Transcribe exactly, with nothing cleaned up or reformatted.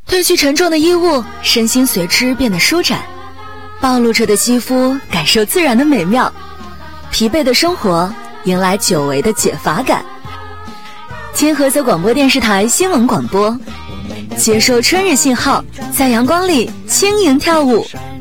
褪去沉重的衣物，身心随之变得舒展，暴露着的肌肤感受自然的美妙，疲惫的生活迎来久违的解乏感。天菏泽广播电视台新闻广播，接收春日信号，在阳光里轻盈跳舞，